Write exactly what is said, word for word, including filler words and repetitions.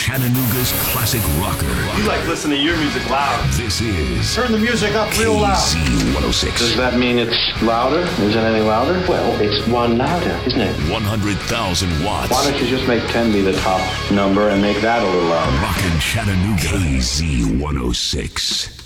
Chattanooga's classic rocker. You like listening to your music loud. This is... Turn the music up real loud. K Z one oh six. Does that mean it's louder? Is it any louder? Well, it's one louder, isn't it? one hundred thousand watts. Why don't you just make ten be the top number and make that a little louder? Rockin' Chattanooga. K Z one oh six.